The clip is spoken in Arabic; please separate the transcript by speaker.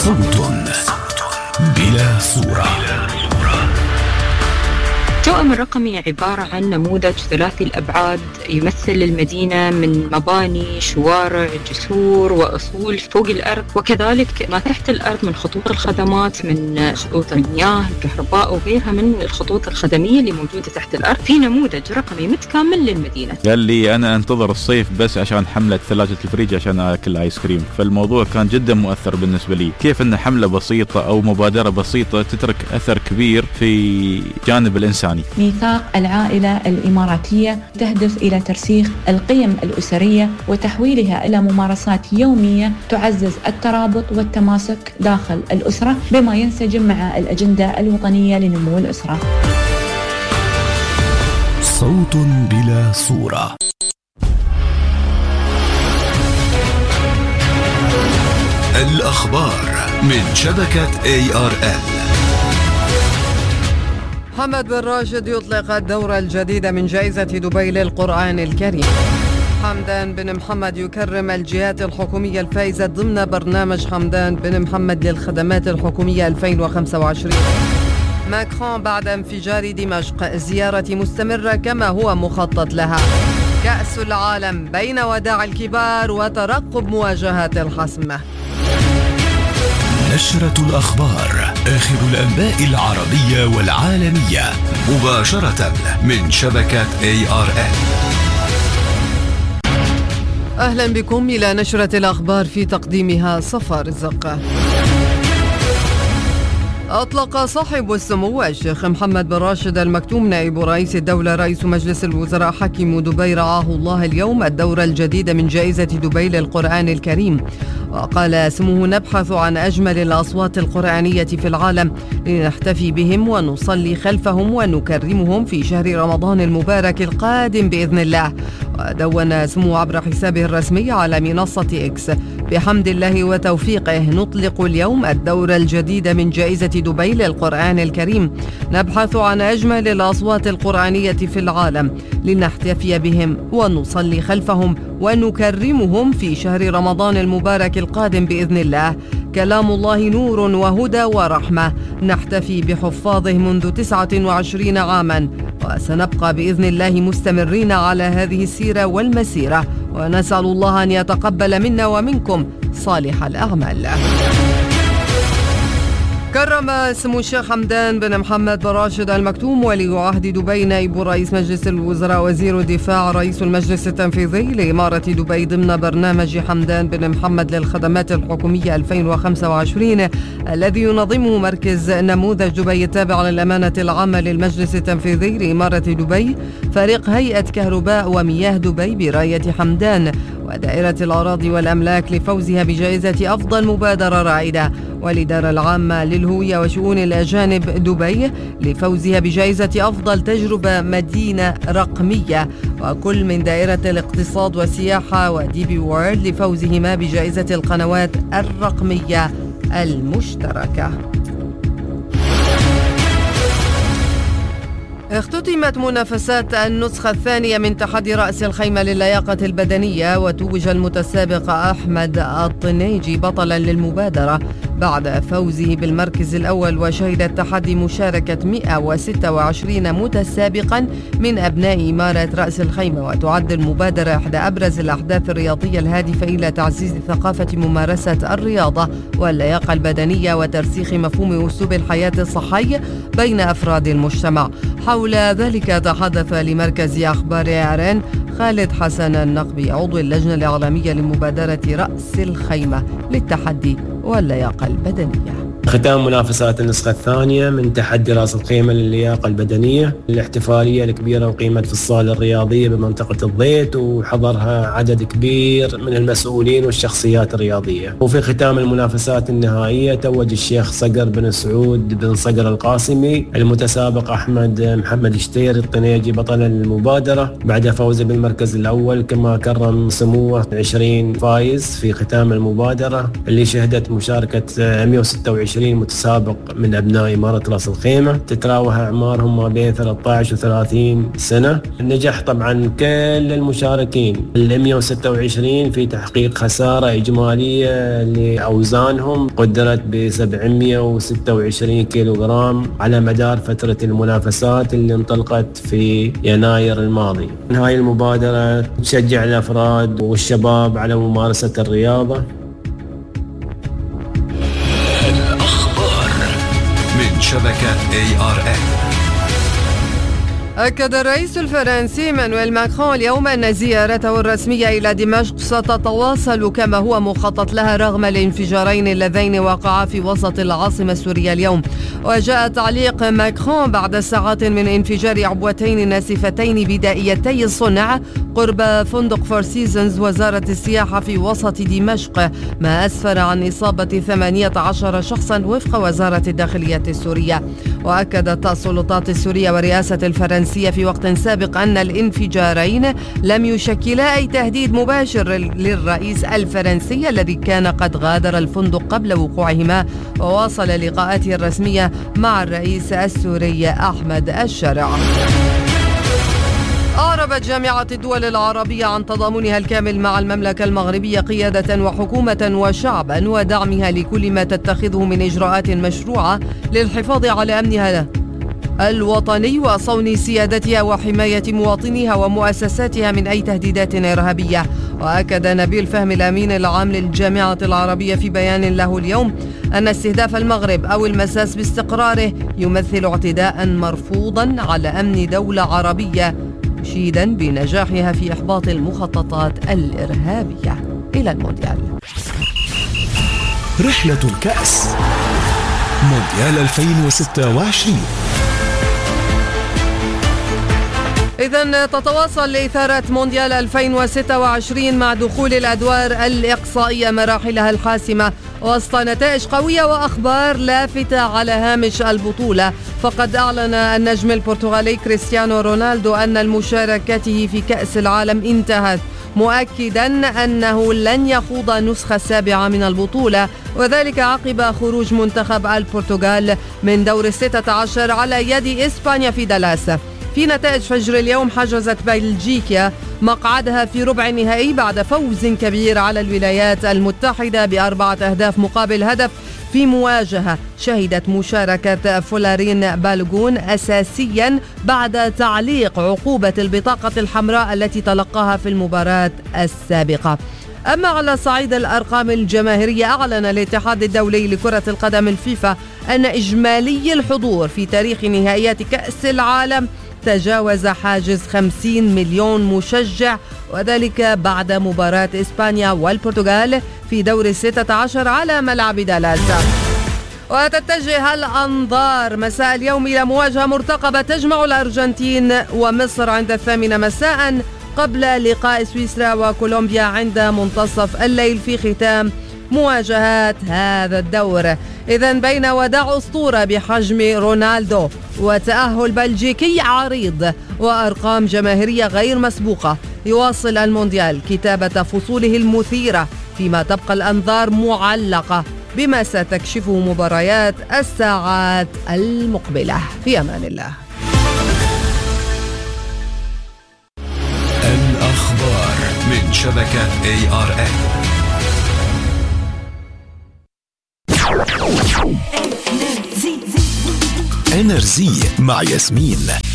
Speaker 1: صوت بلا صورة.
Speaker 2: التوأم الرقمي عبارة عن نموذج ثلاثي الأبعاد يمثل المدينة من مباني، شوارع، جسور وأصول فوق الأرض، وكذلك ما تحت الأرض من خطوط الخدمات، من خطوط المياه، الكهرباء وغيرها من الخطوط الخدمية اللي موجودة تحت الأرض، في نموذج رقمي متكامل للمدينة.
Speaker 3: قال لي أنا أنتظر الصيف بس عشان حملة ثلاجة الفريج عشان أكل آيس كريم، فالموضوع كان جدا مؤثر بالنسبة لي. كيف أن حملة بسيطة أو مبادرة بسيطة تترك أثر كبير في جانب الإنسان.
Speaker 4: ميثاق العائلة الإماراتية تهدف إلى ترسيخ القيم الأسرية وتحويلها إلى ممارسات يومية تعزز الترابط والتماسك داخل الأسرة بما ينسجم مع الأجندة الوطنية لنمو الأسرة.
Speaker 1: صوت بلا صورة. الأخبار من شبكة ARN.
Speaker 5: محمد بن راشد يطلق الدورة الجديدة من جائزة دبي للقرآن الكريم. حمدان بن محمد يكرم الجهات الحكومية الفائزة ضمن برنامج حمدان بن محمد للخدمات الحكومية 2025. ماكرون بعد انفجار دمشق، زيارة مستمرة كما هو مخطط لها. كأس العالم بين وداع الكبار وترقب مواجهات الحسم.
Speaker 1: نشرة الأخبار، آخر الأنباء العربية والعالمية مباشرة من شبكة ARN.
Speaker 5: أهلا بكم إلى نشرة الأخبار في تقديمها صفار الزقة. أطلق صاحب السمو الشيخ محمد بن راشد المكتوم نائب رئيس الدولة رئيس مجلس الوزراء حكيم دبي رعاه الله اليوم الدورة الجديدة من جائزة دبي للقرآن الكريم. وقال سموه: نبحث عن أجمل الأصوات القرآنية في العالم لنحتفي بهم ونصلي خلفهم ونكرمهم في شهر رمضان المبارك القادم بإذن الله. ودون سموه عبر حسابه الرسمي على منصة إكس: بحمد الله وتوفيقه نطلق اليوم الدورة الجديدة من جائزة دبي للقرآن الكريم. نبحث عن أجمل الأصوات القرآنية في العالم لنحتفي بهم ونصلي خلفهم ونكرمهم في شهر رمضان المبارك القادم بإذن الله. كلام الله نور وهدى ورحمة، نحتفي بحفاظه منذ 29 عاما، وسنبقى بإذن الله مستمرين على هذه السيرة والمسيرة، ونسأل الله أن يتقبل منا ومنكم صالح الأعمال. كرم سمو الشيخ حمدان بن محمد بن راشد المكتوم ولي عهد دبي نائب رئيس مجلس الوزراء وزير الدفاع رئيس المجلس التنفيذي لإمارة دبي ضمن برنامج حمدان بن محمد للخدمات الحكومية 2025 الذي ينظمه مركز نموذج دبي التابع للأمانة العامة للمجلس التنفيذي لإمارة دبي، فريق هيئة كهرباء ومياه دبي براية حمدان، ودائرة الأراضي والأملاك لفوزها بجائزة أفضل مبادرة رائدة، والإدارة العامة للهوية وشؤون الأجانب دبي لفوزها بجائزة أفضل تجربة مدينة رقمية، وكل من دائرة الاقتصاد والسياحة ودي بي وورلد لفوزهما بجائزة القنوات الرقمية المشتركة. اختتمت منافسات النسخة الثانية من تحدي رأس الخيمة للياقة البدنية، وتوج المتسابق أحمد الطنيجي بطلا للمبادرة بعد فوزه بالمركز الأول. وشهد التحدي مشاركة 126 متسابقا من أبناء إمارة رأس الخيمة، وتعد المبادرة إحدى أبرز الأحداث الرياضية الهادفة إلى تعزيز ثقافة ممارسة الرياضة واللياقة البدنية وترسيخ مفهوم أسلوب الحياة الصحي بين أفراد المجتمع. حول ذلك تحدث لمركز أخبار ARN خالد حسن النقبي عضو اللجنة الإعلامية لمبادرة رأس الخيمة للتحدي واللياقة البدنية.
Speaker 6: ختام منافسات النسخة الثانية من تحدي رأس الخيمة للياقة البدنية. الاحتفالية الكبيرة أقيمت في الصالة الرياضية بمنطقة الضيت، وحضرها عدد كبير من المسؤولين والشخصيات الرياضية. وفي ختام المنافسات النهائية توج الشيخ صقر بن سعود بن صقر القاسمي المتسابق أحمد محمد شتير الطنيجي بطلا للمبادرة بعد فوزه بالمركز الأول، كما كرم سموه 20 فايز في ختام المبادرة اللي شهدت مشاركة 126 26 متسابق من أبناء إمارة رأس الخيمة، تتراوح أعمارهم ما بين 13 و30 سنة. نجح طبعا كل المشاركين 126 في تحقيق خسارة إجمالية لأوزانهم قدرت ب 726 كيلوغرام على مدار فترة المنافسات اللي انطلقت في يناير الماضي. هاي المبادرة تشجع الأفراد والشباب على ممارسة الرياضة.
Speaker 1: الأخبار من شبكة ARN.
Speaker 5: أكد الرئيس الفرنسي مانويل ماكرون اليوم أن زيارته الرسمية إلى دمشق ستتواصل كما هو مخطط لها رغم الانفجارين اللذين وقعا في وسط العاصمة السورية اليوم. وجاء تعليق ماكرون بعد ساعات من انفجار عبوتين ناسفتين بدائيتي الصنع قرب فندق فور سيزونز وزارة السياحة في وسط دمشق، ما أسفر عن إصابة 18 شخصا وفق وزارة الداخلية السورية. وأكدت السلطات السورية ورئاسة الفرنسية في وقت سابق أن الانفجارين لم يشكلا أي تهديد مباشر للرئيس الفرنسي الذي كان قد غادر الفندق قبل وقوعهما، وواصل لقاءاته الرسمية مع الرئيس السوري أحمد الشرع. أعربت جامعة الدول العربية عن تضامنها الكامل مع المملكة المغربية قيادة وحكومة وشعبا ودعمها لكل ما تتخذه من إجراءات مشروعة للحفاظ على أمنها الوطني وصون سيادتها وحماية مواطنيها ومؤسساتها من أي تهديدات إرهابية. وأكد نبيل فهمي الأمين العام للجامعة العربية في بيان له اليوم أن استهداف المغرب أو المساس باستقراره يمثل اعتداء مرفوضا على أمن دولة عربية، مشيدا بنجاحها في إحباط المخططات الإرهابية. إلى المونديال.
Speaker 1: رحلة الكأس مونديال 2026.
Speaker 5: إذن تتواصل لإثارة مونديال 2026 مع دخول الأدوار الإقصائية مراحلها الحاسمة وسط نتائج قوية وأخبار لافتة على هامش البطولة. فقد أعلن النجم البرتغالي كريستيانو رونالدو أن مشاركته في كأس العالم انتهت، مؤكدا أنه لن يخوض النسخة السابعة من البطولة، وذلك عقب خروج منتخب البرتغال من دور 16 على يد إسبانيا في دالاس. في نتائج فجر اليوم حجزت بلجيكا مقعدها في ربع النهائي بعد فوز كبير على الولايات المتحدة ب4 أهداف مقابل هدف في مواجهة شهدت مشاركة فولارين بالغون أساسيا بعد تعليق عقوبة البطاقة الحمراء التي تلقاها في المباراة السابقة. أما على صعيد الأرقام الجماهيرية، أعلن الاتحاد الدولي لكرة القدم الفيفا أن إجمالي الحضور في تاريخ نهائيات كأس العالم تجاوز حاجز 50 مليون مشجع، وذلك بعد مباراة إسبانيا والبرتغال في دور 16 على ملعب دالاس. وتتجه الأنظار مساء اليوم إلى مواجهة مرتقبة تجمع الأرجنتين ومصر عند 8 مساء قبل لقاء سويسرا وكولومبيا عند منتصف الليل في ختام مواجهات هذا الدور. إذن بين وداع أسطورة بحجم رونالدو وتأهل بلجيكي عريض وأرقام جماهيرية غير مسبوقة، يواصل المونديال كتابة فصوله المثيرة فيما تبقى الأنظار معلقة بما ستكشفه مباريات الساعات المقبلة. في أمان الله.
Speaker 1: الأخبار من شبكة ARN. انرزي مع ياسمين.